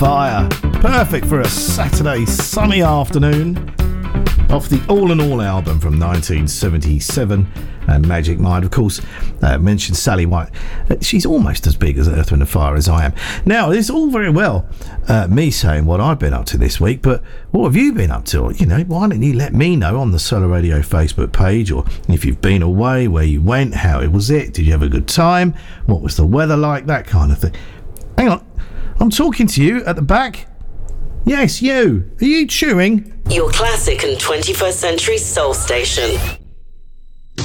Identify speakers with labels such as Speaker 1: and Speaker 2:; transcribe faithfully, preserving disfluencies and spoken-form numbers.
Speaker 1: Fire. Perfect for a Saturday sunny afternoon. Off the All in All album from nineteen seventy-seven, and Magic Mind, of course, uh, mentioned Sally White. Uh, she's almost as big as Earth, Wind and Fire as I am. Now, it's all very well uh, me saying what I've been up to this week, but what have you been up to? You know, why don't you let me know on the Solar Radio Facebook page, or if you've been away, where you went, how it was it, did you have a good time, what was the weather like, that kind of thing. Hang on, I'm talking to you at the back. Yes, you. Are you chewing?
Speaker 2: Your classic and twenty-first century soul station.